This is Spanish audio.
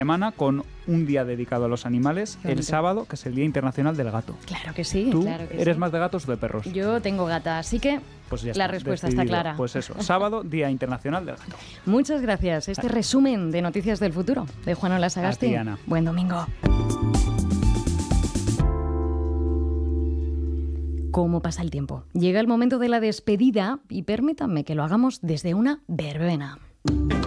semana con un día dedicado a los animales, Bonito. el sábado, que es el Día Internacional del Gato. Claro que sí. ¿Tú claro que eres sí. más de gatos o de perros? Yo tengo gata, así que Pues ya la está, respuesta decidido. está clara. Pues eso, sábado, Día Internacional del Gato. Muchas gracias. Este resumen de Noticias del Futuro de Juanola Sagasti. A ti, Ana. Buen domingo. ¿Cómo pasa el tiempo? Llega el momento de la despedida y permítanme que lo hagamos desde una verbena.